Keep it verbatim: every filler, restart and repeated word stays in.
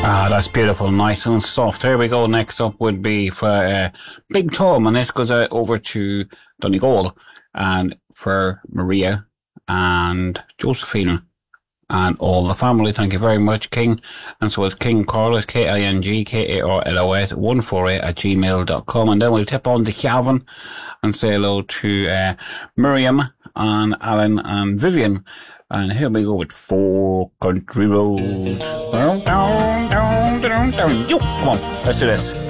Ah, that's beautiful, nice and soft. Here we go. Next up would be for uh, Big Tom, and this goes out over to Donegal, and for Maria and Josephine and all the family. Thank you very much, King. And so it's King Carlos, K I N G K A R L O S one four eight at gmail dot com. And then we'll tip on to Calvin and say hello to uh, Miriam and Alan and Vivian. And here we go with Four Country Roads. Come on, let's do this.